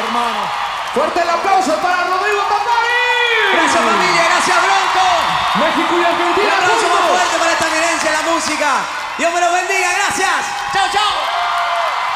hermano. Fuerte el aplauso para Rodrigo Tapari. Gracias familia, gracias Bronco. México y Argentina. Un aplauso más juntos. fuerte para esta eminencia en la música. Dios me los bendiga, gracias. Chao, chao.